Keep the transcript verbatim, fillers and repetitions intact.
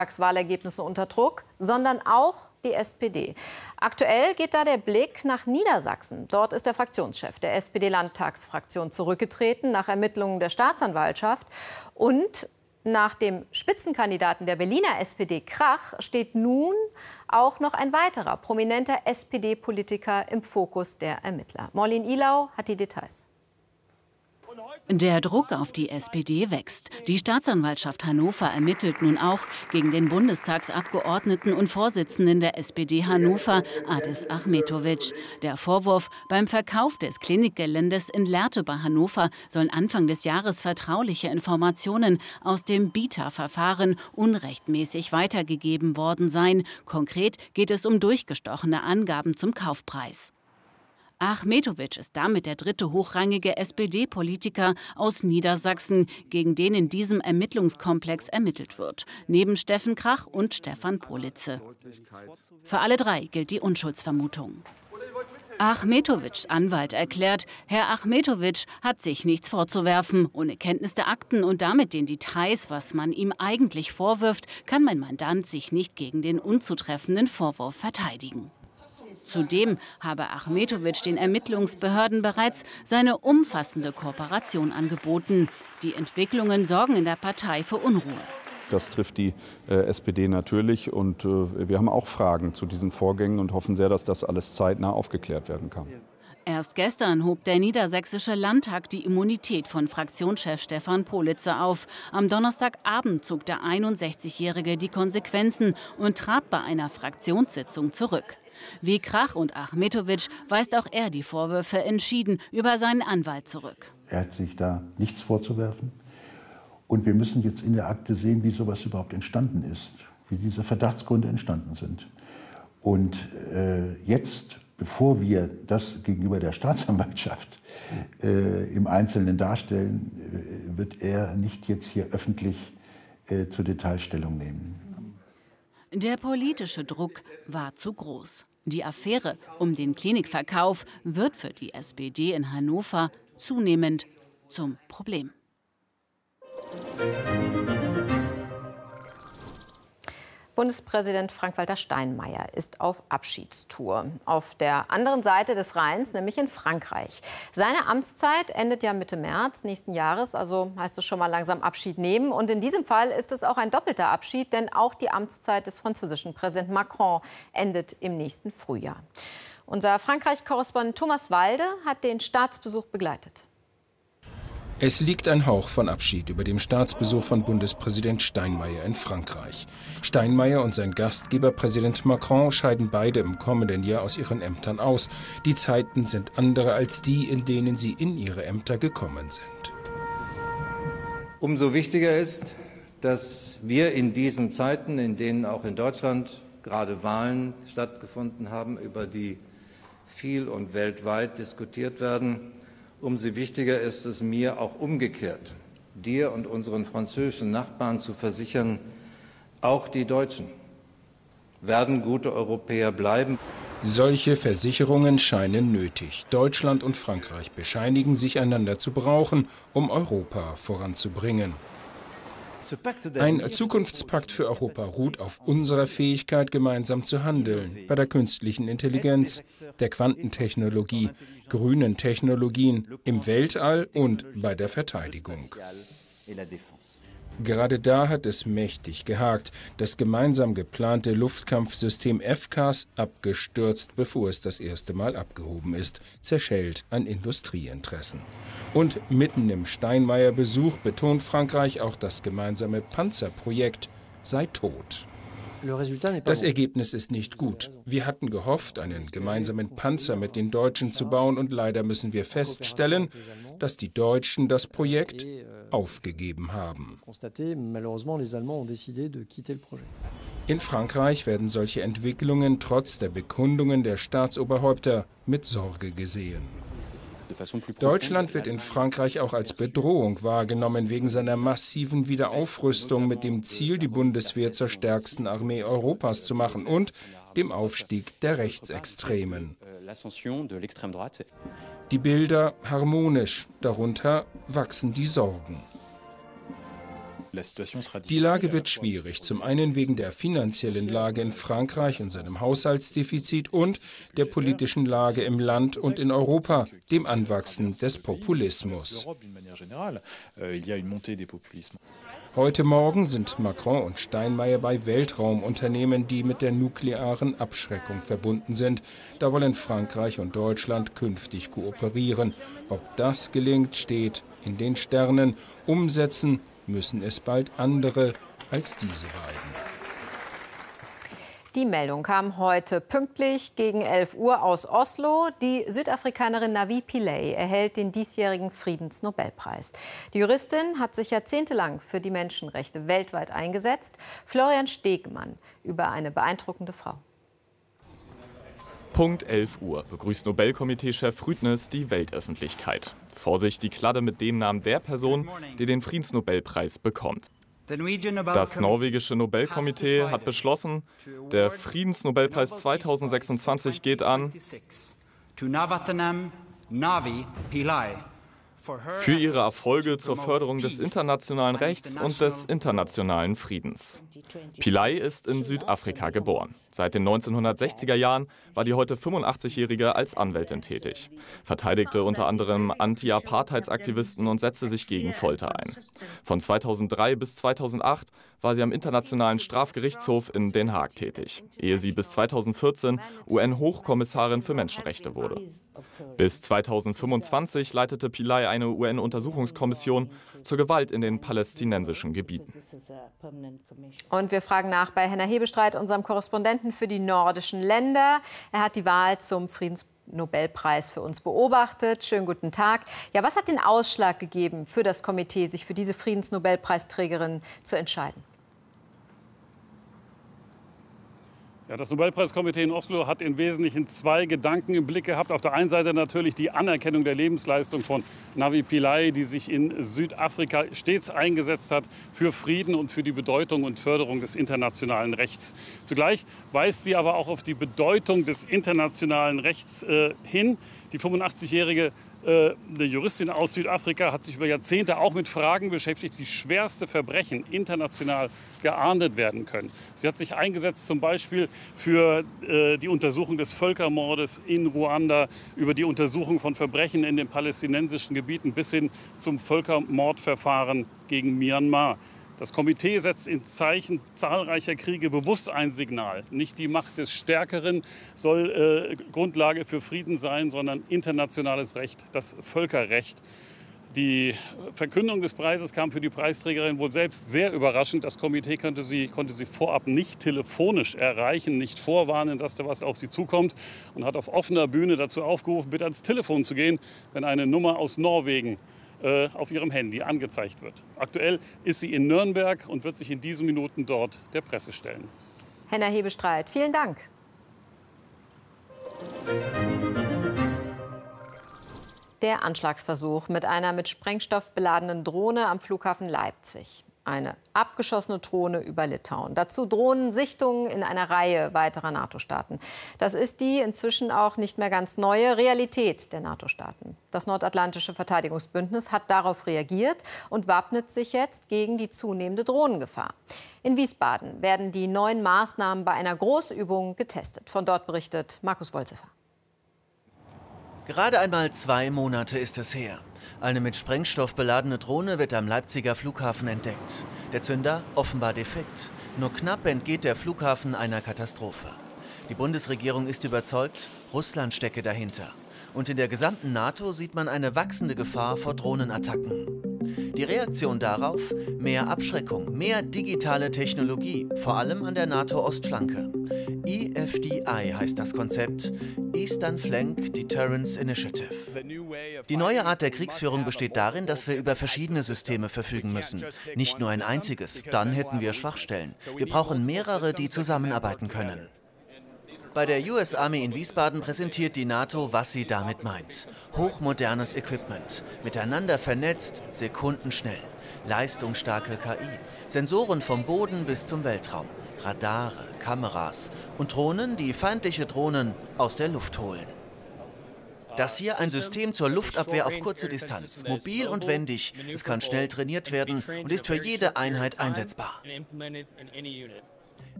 Wahlergebnisse unter Druck, sondern auch die S P D. Aktuell geht da der Blick nach Niedersachsen. Dort ist der Fraktionschef der S P D-Landtagsfraktion zurückgetreten nach Ermittlungen der Staatsanwaltschaft. Und nach dem Spitzenkandidaten der Berliner S P D, Krach, steht nun auch noch ein weiterer prominenter S P D-Politiker im Fokus der Ermittler. Morlin Ilau hat die Details. Der Druck auf die S P D wächst. Die Staatsanwaltschaft Hannover ermittelt nun auch gegen den Bundestagsabgeordneten und Vorsitzenden der S P D Hannover, Adis Achmetović. Der Vorwurf: Beim Verkauf des Klinikgeländes in Lehrte bei Hannover sollen Anfang des Jahres vertrauliche Informationen aus dem Bieterverfahren unrechtmäßig weitergegeben worden sein. Konkret geht es um durchgestochene Angaben zum Kaufpreis. Achmetović ist damit der dritte hochrangige S P D-Politiker aus Niedersachsen, gegen den in diesem Ermittlungskomplex ermittelt wird, neben Steffen Krach und Stefan Politze. Für alle drei gilt die Unschuldsvermutung. Achmetovićs Anwalt erklärt, Herr Achmetović hat sich nichts vorzuwerfen. Ohne Kenntnis der Akten und damit den Details, was man ihm eigentlich vorwirft, kann mein Mandant sich nicht gegen den unzutreffenden Vorwurf verteidigen. Zudem habe Achmetović den Ermittlungsbehörden bereits seine umfassende Kooperation angeboten. Die Entwicklungen sorgen in der Partei für Unruhe. Das trifft die äh, S P D natürlich. Und äh, wir haben auch Fragen zu diesen Vorgängen und hoffen sehr, dass das alles zeitnah aufgeklärt werden kann. Erst gestern hob der Niedersächsische Landtag die Immunität von Fraktionschef Stefan Politze auf. Am Donnerstagabend zog der einundsechzigjährige die Konsequenzen und trat bei einer Fraktionssitzung zurück. Wie Krach und Achmetović weist auch er die Vorwürfe entschieden über seinen Anwalt zurück. Er hat sich da nichts vorzuwerfen. Und wir müssen jetzt in der Akte sehen, wie sowas überhaupt entstanden ist, wie diese Verdachtsgründe entstanden sind. Und äh, jetzt, bevor wir das gegenüber der Staatsanwaltschaft äh, im Einzelnen darstellen, äh, wird er nicht jetzt hier öffentlich äh, zur Detailstellung nehmen. Der politische Druck war zu groß. Die Affäre um den Klinikverkauf wird für die S P D in Hannover zunehmend zum Problem. Bundespräsident Frank-Walter Steinmeier ist auf Abschiedstour. Auf der anderen Seite des Rheins, nämlich in Frankreich. Seine Amtszeit endet ja Mitte März nächsten Jahres, also heißt es schon mal langsam Abschied nehmen. Und in diesem Fall ist es auch ein doppelter Abschied, denn auch die Amtszeit des französischen Präsidenten Macron endet im nächsten Frühjahr. Unser Frankreich-Korrespondent Thomas Walde hat den Staatsbesuch begleitet. Es liegt ein Hauch von Abschied über dem Staatsbesuch von Bundespräsident Steinmeier in Frankreich. Steinmeier und sein Gastgeber Präsident Macron scheiden beide im kommenden Jahr aus ihren Ämtern aus. Die Zeiten sind andere als die, in denen sie in ihre Ämter gekommen sind. Umso wichtiger ist, dass wir in diesen Zeiten, in denen auch in Deutschland gerade Wahlen stattgefunden haben, über die viel und weltweit diskutiert werden, umso wichtiger ist es mir auch umgekehrt, dir und unseren französischen Nachbarn zu versichern, auch die Deutschen werden gute Europäer bleiben. Solche Versicherungen scheinen nötig. Deutschland und Frankreich bescheinigen sich, einander zu brauchen, um Europa voranzubringen. Ein Zukunftspakt für Europa ruht auf unserer Fähigkeit, gemeinsam zu handeln, bei der künstlichen Intelligenz, der Quantentechnologie, grünen Technologien, im Weltall und bei der Verteidigung. Gerade da hat es mächtig gehakt. Das gemeinsam geplante Luftkampfsystem F CAS abgestürzt, bevor es das erste Mal abgehoben ist, zerschellt an Industrieinteressen. Und mitten im Steinmeier-Besuch betont Frankreich, auch das gemeinsame Panzerprojekt sei tot. Das Ergebnis ist nicht gut. Wir hatten gehofft, einen gemeinsamen Panzer mit den Deutschen zu bauen, und leider müssen wir feststellen, dass die Deutschen das Projekt aufgegeben haben. In Frankreich werden solche Entwicklungen trotz der Bekundungen der Staatsoberhäupter mit Sorge gesehen. Deutschland wird in Frankreich auch als Bedrohung wahrgenommen wegen seiner massiven Wiederaufrüstung mit dem Ziel, die Bundeswehr zur stärksten Armee Europas zu machen und dem Aufstieg der Rechtsextremen. Die Bilder harmonisch, darunter wachsen die Sorgen. Die Lage wird schwierig, zum einen wegen der finanziellen Lage in Frankreich und seinem Haushaltsdefizit und der politischen Lage im Land und in Europa, dem Anwachsen des Populismus. Heute Morgen sind Macron und Steinmeier bei Weltraumunternehmen, die mit der nuklearen Abschreckung verbunden sind. Da wollen Frankreich und Deutschland künftig kooperieren. Ob das gelingt, steht in den Sternen. Umsetzen müssen es bald andere als diese beiden. Die Meldung kam heute pünktlich gegen elf Uhr aus Oslo. Die Südafrikanerin Navi Pillay erhält den diesjährigen Friedensnobelpreis. Die Juristin hat sich jahrzehntelang für die Menschenrechte weltweit eingesetzt. Florian Stegmann über eine beeindruckende Frau. Punkt elf Uhr begrüßt Nobelkomitee-Chef Rüdnes die Weltöffentlichkeit. Vor sich die Kladde mit dem Namen der Person, die den Friedensnobelpreis bekommt. Das norwegische Nobelkomitee hat beschlossen, der Friedensnobelpreis zweitausendsechsundzwanzig geht an für ihre Erfolge zur Förderung des internationalen Rechts und des internationalen Friedens. Pillay ist in Südafrika geboren. Seit den neunzehnhundertsechziger Jahren war die heute fünfundachtzigjährige als Anwältin tätig, verteidigte unter anderem Anti-Apartheidsaktivisten und setzte sich gegen Folter ein. Von zweitausenddrei bis zweitausendacht war sie am Internationalen Strafgerichtshof in Den Haag tätig, ehe sie bis zweitausendvierzehn U N-Hochkommissarin für Menschenrechte wurde. Bis zweitausendfünfundzwanzig leitete Pillay eine U N-Untersuchungskommission zur Gewalt in den palästinensischen Gebieten. Und wir fragen nach bei Henner Hebestreit, unserem Korrespondenten für die nordischen Länder. Er hat die Wahl zum Friedensnobelpreis für uns beobachtet. Schönen guten Tag. Ja, was hat den Ausschlag gegeben für das Komitee, sich für diese Friedensnobelpreisträgerin zu entscheiden? Ja, das Nobelpreiskomitee in Oslo hat im Wesentlichen zwei Gedanken im Blick gehabt. Auf der einen Seite natürlich die Anerkennung der Lebensleistung von Navi Pillay, die sich in Südafrika stets eingesetzt hat für Frieden und für die Bedeutung und Förderung des internationalen Rechts. Zugleich weist sie aber auch auf die Bedeutung des internationalen Rechts äh, hin. Die fünfundachtzigjährige äh, eine Juristin aus Südafrika hat sich über Jahrzehnte auch mit Fragen beschäftigt, wie schwerste Verbrechen international geahndet werden können. Sie hat sich eingesetzt zum Beispiel für äh, die Untersuchung des Völkermordes in Ruanda, über die Untersuchung von Verbrechen in den palästinensischen Gebieten bis hin zum Völkermordverfahren gegen Myanmar. Das Komitee setzt in Zeichen zahlreicher Kriege bewusst ein Signal. Nicht die Macht des Stärkeren soll äh, Grundlage für Frieden sein, sondern internationales Recht, das Völkerrecht. Die Verkündung des Preises kam für die Preisträgerin wohl selbst sehr überraschend. Das Komitee konnte sie, konnte sie vorab nicht telefonisch erreichen, nicht vorwarnen, dass da was auf sie zukommt und hat auf offener Bühne dazu aufgerufen, bitte ans Telefon zu gehen, wenn eine Nummer aus Norwegen auf ihrem Handy angezeigt wird. Aktuell ist sie in Nürnberg und wird sich in diesen Minuten dort der Presse stellen. Henner Hebestreit, vielen Dank. Der Anschlagsversuch mit einer mit Sprengstoff beladenen Drohne am Flughafen Leipzig. Eine abgeschossene Drohne über Litauen. Dazu Drohnensichtungen in einer Reihe weiterer NATO-Staaten. Das ist die inzwischen auch nicht mehr ganz neue Realität der NATO-Staaten. Das Nordatlantische Verteidigungsbündnis hat darauf reagiert und wappnet sich jetzt gegen die zunehmende Drohnengefahr. In Wiesbaden werden die neuen Maßnahmen bei einer Großübung getestet. Von dort berichtet Markus Wolziffer. Gerade einmal zwei Monate ist es her. Eine mit Sprengstoff beladene Drohne wird am Leipziger Flughafen entdeckt. Der Zünder offenbar defekt. Nur knapp entgeht der Flughafen einer Katastrophe. Die Bundesregierung ist überzeugt, Russland stecke dahinter. Und in der gesamten NATO sieht man eine wachsende Gefahr vor Drohnenattacken. Die Reaktion darauf? Mehr Abschreckung, mehr digitale Technologie, vor allem an der NATO-Ostflanke. E F D I heißt das Konzept, Eastern Flank Deterrence Initiative. Die neue Art der Kriegsführung besteht darin, dass wir über verschiedene Systeme verfügen müssen. Nicht nur ein einziges, dann hätten wir Schwachstellen. Wir brauchen mehrere, die zusammenarbeiten können. Bei der U S Army in Wiesbaden präsentiert die NATO, was sie damit meint. Hochmodernes Equipment, miteinander vernetzt, sekundenschnell. Leistungsstarke K I, Sensoren vom Boden bis zum Weltraum, Radare, Kameras und Drohnen, die feindliche Drohnen aus der Luft holen. Das hier ein System zur Luftabwehr auf kurze Distanz, mobil und wendig. Es kann schnell trainiert werden und ist für jede Einheit einsetzbar.